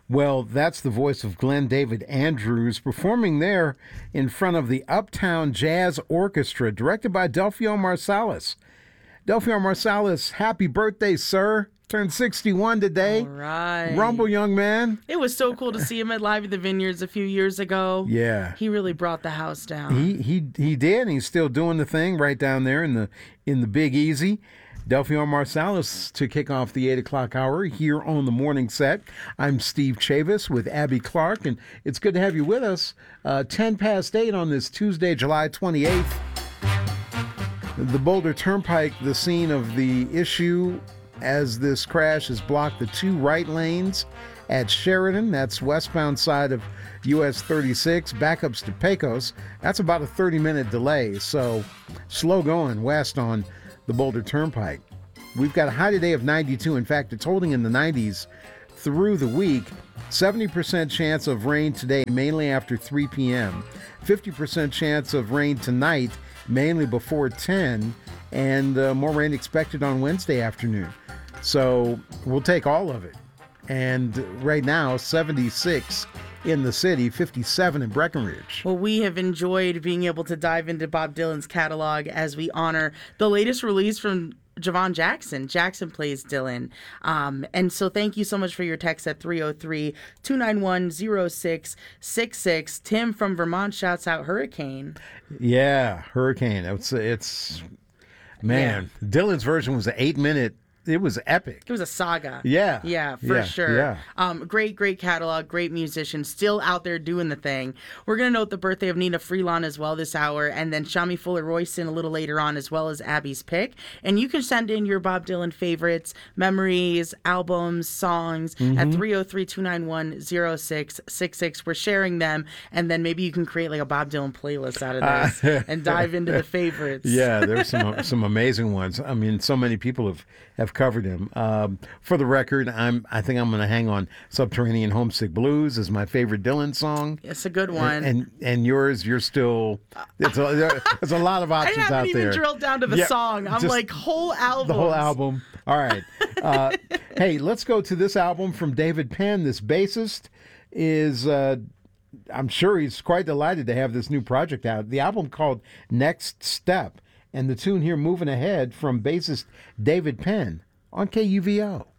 Well, that's the voice of Glenn David Andrews performing there in front of the Uptown Jazz Orchestra, directed by Delfino Marsalis. Delfino Marsalis, happy birthday, sir. Turned 61 today. All right. Rumble, young man. It was so cool to see him at Live at the Vineyards a few years ago. Yeah. He really brought the house down. He did, and he's still doing the thing right down there in the Big Easy. Delfino Marsalis to kick off the 8 o'clock hour here on the morning set. I'm Steve Chavis with Abby Clark, and it's good to have you with us. 10 past 8 on this Tuesday, July 28th. The Boulder Turnpike, the scene of the issue as this crash has blocked the two right lanes at Sheridan. That's westbound side of US 36. Backups to Pecos. That's about a 30-minute delay, so slow going west on the Boulder Turnpike. We've got a high today of 92. In fact, it's holding in the 90s through the week. 70% chance of rain today, mainly after 3 p.m. 50% chance of rain tonight, mainly before 10. And more rain expected on Wednesday afternoon. So we'll take all of it. And right now, 76 in the city, 57 in Breckenridge. Well, we have enjoyed being able to dive into Bob Dylan's catalog as we honor the latest release from Javon Jackson. Jackson Plays Dylan. And so thank you so much for your text at 303-291-0666. Tim from Vermont shouts out Hurricane. Yeah, Hurricane. It's man, yeah. Dylan's version was an 8-minute. It was epic. It was a saga. Yeah. Yeah, for sure. Yeah. Great catalog, great musician, still out there doing the thing. We're going to note the birthday of Nina Freelon as well this hour, and then Shami Fuller-Royston a little later on, as well as Abby's pick. And you can send in your Bob Dylan favorites, memories, albums, songs at 303-291-0666. We're sharing them, and then maybe you can create like a Bob Dylan playlist out of this and dive into the favorites. Yeah, there's some amazing ones. I mean, so many people have covered him. For the record, I think I'm going to hang on Subterranean Homesick Blues as my favorite Dylan song. It's a good one. And yours, you're still, there's a lot of options out there. I haven't even drilled down to the song. I'm like, whole album. The whole album. All right. Hey, let's go to this album from David Penn. This bassist is, I'm sure he's quite delighted to have this new project out. The album called Next Step. And the tune here, Moving Ahead, from bassist David Penn on KUVO.